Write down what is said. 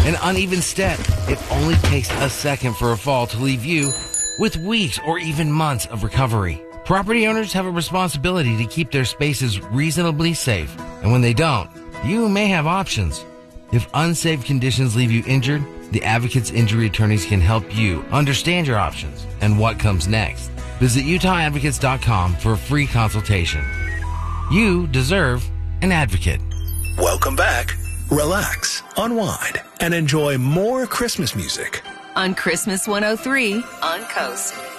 an uneven step. It only takes a second for a fall to leave you with weeks or even months of recovery. Property owners have a responsibility to keep their spaces reasonably safe, and when they don't, you may have options. If unsafe conditions leave you injured, the Advocates Injury Attorneys can help you understand your options and what comes next. Visit UtahAdvocates.com for a free consultation. You deserve an advocate. Welcome back. Relax, unwind, and enjoy more Christmas music on Christmas 103 on Coast.